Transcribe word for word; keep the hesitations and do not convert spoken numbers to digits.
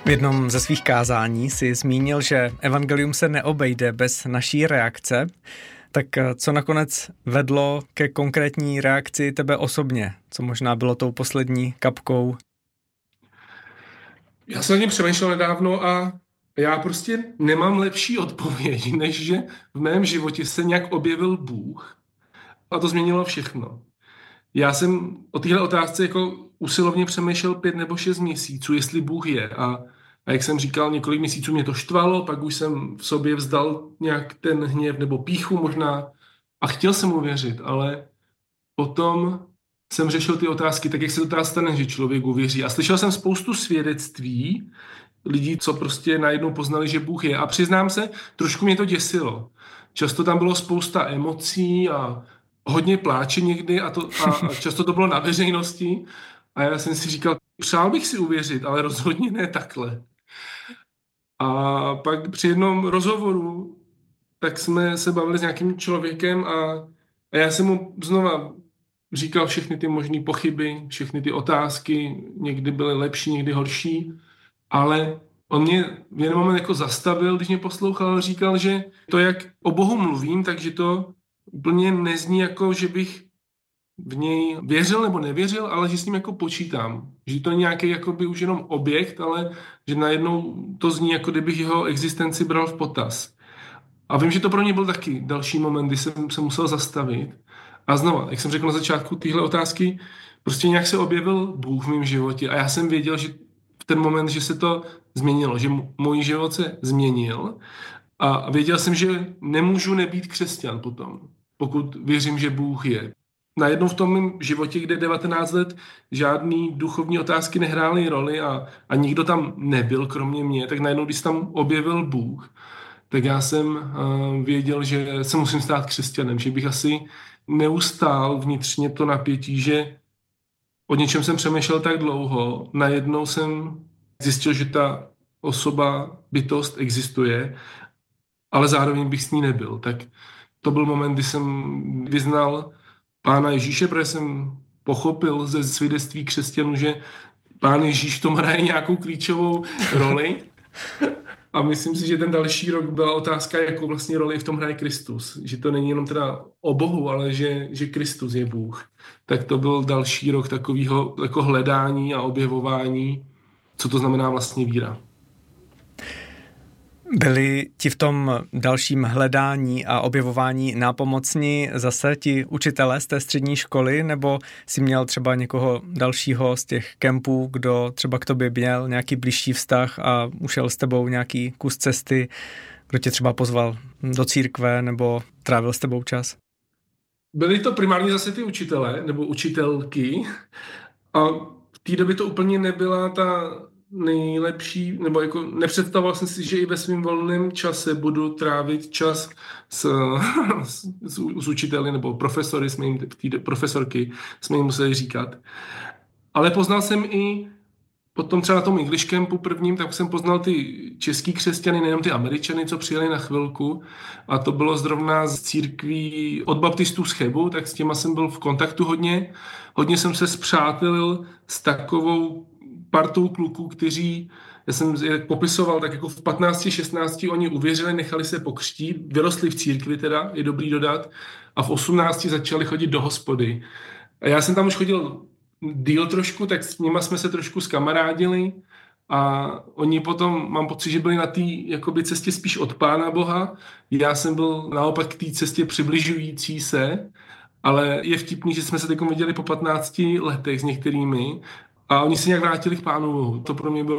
V jednom ze svých kázání si zmínil, že evangelium se neobejde bez naší reakce. Tak co nakonec vedlo ke konkrétní reakci tebe osobně? Co možná bylo tou poslední kapkou? Já jsem o něm přemýšlel nedávno a já prostě nemám lepší odpověď, než že v mém životě se nějak objevil Bůh a to změnilo všechno. Já jsem o téhle otázce jako usilovně přemýšlel pět nebo šest měsíců, jestli Bůh je. A, a jak jsem říkal, několik měsíců mě to štvalo, pak už jsem v sobě vzdal nějak ten hněv nebo pýchu možná a chtěl jsem mu věřit, ale potom jsem řešil ty otázky, tak jak se to teda stane, že člověk uvěří. A slyšel jsem spoustu svědectví lidí, co prostě najednou poznali, že Bůh je. A přiznám se, trošku mě to děsilo. Často tam bylo spousta emocí a hodně pláče někdy a, to, a, a často to bylo na veřejnosti. A já jsem si říkal, přál bych si uvěřit, ale rozhodně ne takhle. A pak při jednom rozhovoru tak jsme se bavili s nějakým člověkem a, a já jsem mu znova říkal všechny ty možné pochyby, všechny ty otázky, někdy byly lepší, někdy horší, ale on mě v jeden moment jako zastavil, když mě poslouchal a říkal, že to, jak o Bohu mluvím, takže to úplně nezní jako, že bych v něj věřil nebo nevěřil, ale že s ním jako počítám. Že to je nějaký jakoby už jenom objekt, ale že najednou to zní, jako kdybych jeho existenci bral v potaz. A vím, že to pro mě byl taky další moment, kdy jsem se musel zastavit. A znova, jak jsem řekl na začátku téhle otázky, prostě nějak se objevil Bůh v mém životě a já jsem věděl, že v ten moment, že se to změnilo, že můj život se změnil a věděl jsem, že nemůžu nebýt křesťan potom, pokud věřím, že Bůh je. Najednou v tom mém životě, kde devatenáct let žádný duchovní otázky nehrály roli a, a nikdo tam nebyl, kromě mě, tak najednou, když tam objevil Bůh, tak já jsem uh, věděl, že se musím stát křesťanem, že bych asi neustál vnitřně to napětí, že o něčem jsem přemýšlel tak dlouho, najednou jsem zjistil, že ta osoba, bytost existuje, ale zároveň bych s ní nebyl. Tak to byl moment, kdy jsem vyznal Pána Ježíše, protože jsem pochopil ze svědectví křesťanů, že Pán Ježíš v tom hraje nějakou klíčovou roli. A myslím si, že ten další rok byla otázka, jakou vlastně roli v tom hraje Kristus. Že to není jenom teda o Bohu, ale že, že Kristus je Bůh. Tak to byl další rok takového jako hledání a objevování, co to znamená vlastně víra. Byli ti v tom dalším hledání a objevování nápomocní zase ti učitelé z té střední školy, nebo jsi měl třeba někoho dalšího z těch kempů, kdo třeba k tobě měl nějaký blížší vztah a ušel s tebou nějaký kus cesty, kdo tě třeba pozval do církve nebo trávil s tebou čas? Byli to primárně zase ty učitelé nebo učitelky a v té době to úplně nebyla ta nejlepší, nebo jako nepředstavoval jsem si, že i ve svém volném čase budu trávit čas s, s, s učiteli nebo profesory, jsme jim, profesorky, jsme jim museli říkat. Ale poznal jsem i potom třeba na tom English Campu prvním, tak jsem poznal ty český křesťany, nejenom ty Američany, co přijeli na chvilku. A to bylo zrovna z církví od baptistů z Chebu, tak s těma jsem byl v kontaktu hodně. Hodně jsem se spřátelil s takovou partou kluků, kteří, já jsem je popisoval, tak jako v patnácti šestnácti oni uvěřili, nechali se pokřtít, vyrostli v církvi teda, je dobrý dodat, a v osmnácti začali chodit do hospody. A já jsem tam už chodil díl trošku, tak s nima jsme se trošku zkamarádili a oni potom, mám pocit, že byli na té jakoby cestě spíš od Pána Boha. Já jsem byl naopak k té cestě přibližující se, ale je vtipný, že jsme se teď viděli po patnácti letech s některými a oni se nějak vrátili k Pánu Bohu. To pro mě bylo